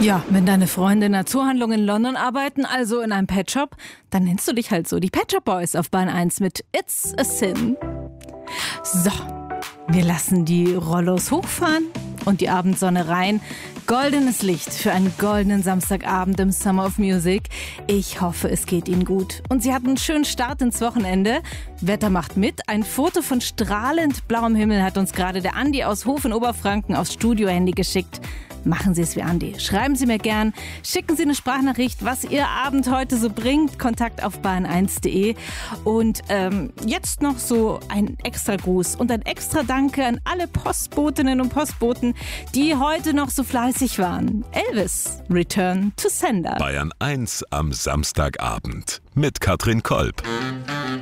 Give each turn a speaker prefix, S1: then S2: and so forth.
S1: Ja, wenn deine Freunde in einer Zoohandlung in London arbeiten, also in einem Petshop, dann nennst du dich halt so. Die Pet Shop Boys auf Bahn 1 mit It's a Sin. So, wir lassen die Rollos hochfahren und die Abendsonne rein. Goldenes Licht für einen goldenen Samstagabend im Summer of Music. Ich hoffe, es geht Ihnen gut. Und Sie hatten einen schönen Start ins Wochenende. Wetter macht mit. Ein Foto von strahlend blauem Himmel hat uns gerade der Andi aus Hof in Oberfranken aufs Studio-Handy geschickt. Machen Sie es wie Andi. Schreiben Sie mir gern. Schicken Sie eine Sprachnachricht, was Ihr Abend heute so bringt. Kontakt auf bahn1.de. Und jetzt noch so ein extra Gruß und ein extra Danke an alle Postbotinnen und Postboten, die heute noch so fleißig waren. Elvis, Return to Sender.
S2: Bayern 1 am Samstagabend mit Katrin Kolb.